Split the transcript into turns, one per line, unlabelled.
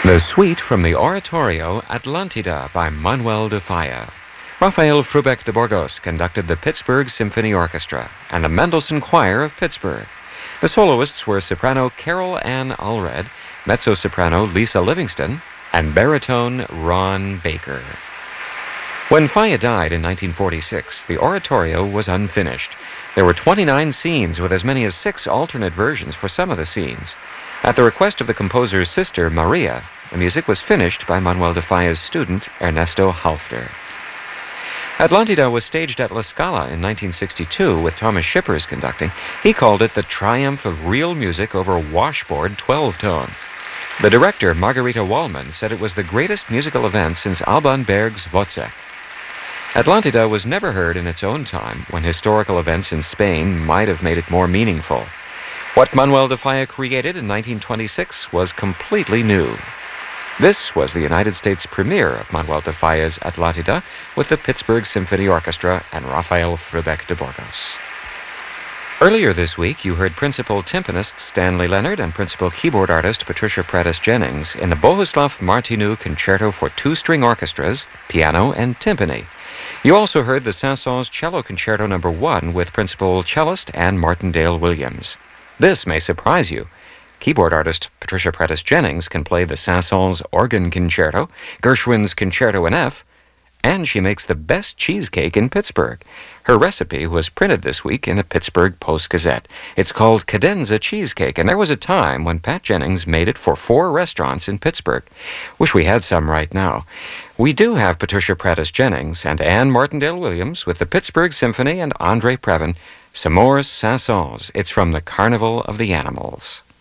The suite from the oratorio Atlantida by Manuel de Falla. Rafael Frubeck de Burgos conducted the Pittsburgh Symphony Orchestra and the Mendelssohn Choir of Pittsburgh. The soloists were soprano Carol Ann Allred, mezzo-soprano Lisa Livingston, and baritone Ron Baker. When Falla died in 1946, the oratorio was unfinished. There were 29 scenes with as many as 6 alternate versions for some of the scenes. At the request of the composer's sister, Maria, the music was finished by Manuel de Falla's student, Ernesto Halfter. Atlantida was staged at La Scala in 1962 with Thomas Shippers conducting. He called it the triumph of real music over washboard 12-tone. The director, Margarita Wallman, said it was the greatest musical event since Alban Berg's Wozzeck. Atlantida was never heard in its own time, when historical events in Spain might have made it more meaningful. What Manuel de Falla created in 1926 was completely new. This was the United States premiere of Manuel de Falla's Atlantida with the Pittsburgh Symphony Orchestra and Rafael Frubeck de Burgos. Earlier this week, you heard principal timpanist Stanley Leonard and principal keyboard artist Patricia Prattis Jennings in the Bohuslav Martinu Concerto for 2-string orchestras, piano, and timpani. You also heard the Saint-Saëns Cello Concerto No. 1 with principal cellist Anne Martindale Williams. This may surprise you. Keyboard artist Patricia Prattis Jennings can play the Saint-Saëns Organ Concerto, Gershwin's Concerto in F, and she makes the best cheesecake in Pittsburgh. Her recipe was printed this week in the Pittsburgh Post-Gazette. It's called Cadenza Cheesecake, and there was a time when Pat Jennings made it for 4 restaurants in Pittsburgh. Wish we had some right now. We do have Patricia Prattis Jennings and Anne Martindale Williams with the Pittsburgh Symphony and Andre Previn, Some more Saint-Saëns. It's from the Carnival of the Animals.